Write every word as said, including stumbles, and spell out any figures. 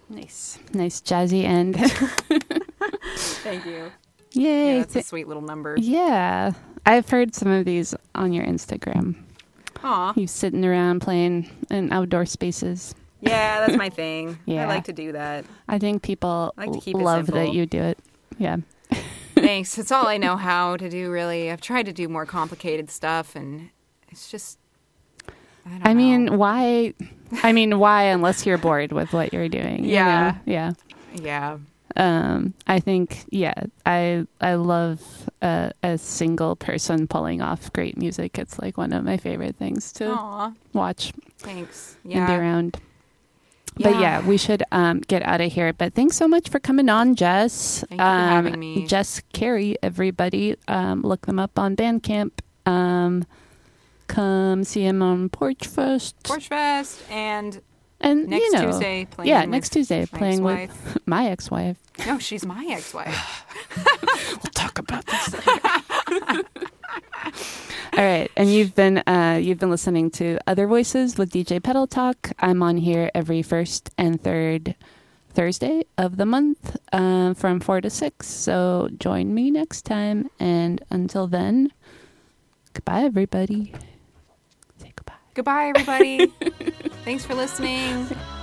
Nice. Nice jazzy end. Thank you. Yay. Yeah, that's a sweet little number. Yeah. I've heard some of these on your Instagram. Aw. You sitting around playing in outdoor spaces. Yeah, that's my thing. Yeah. I like to do that. I think people I like to keep it love simple. that you do it. Yeah. Thanks. It's all I know how to do, really. I've tried to do more complicated stuff, and it's just... I, don't I mean, know. why? I mean, why unless you're bored with what you're doing? you Yeah. know? Yeah. Yeah. Um, I think, yeah, I I love a, a single person pulling off great music. It's like one of my favorite things to Aw. watch Thanks. and be Yeah. around. But Yeah. yeah, we should um, get out of here. But thanks so much for coming on, Jess. Thank you for um, having me. Jess Carey, everybody. Um, look them up on Bandcamp. Um, come see him on Porch Fest. Porch Fest and and next you know, Tuesday playing yeah, with next Tuesday my playing ex-wife. with my ex-wife. No, she's my ex-wife. We'll talk about this later. All right, and you've been uh, you've been listening to Other Voices with D J Pedal Talk. I'm on here every first and third Thursday of the month uh, from four to six. So join me next time, and until then, goodbye, everybody. Say goodbye. Goodbye, everybody. Thanks for listening.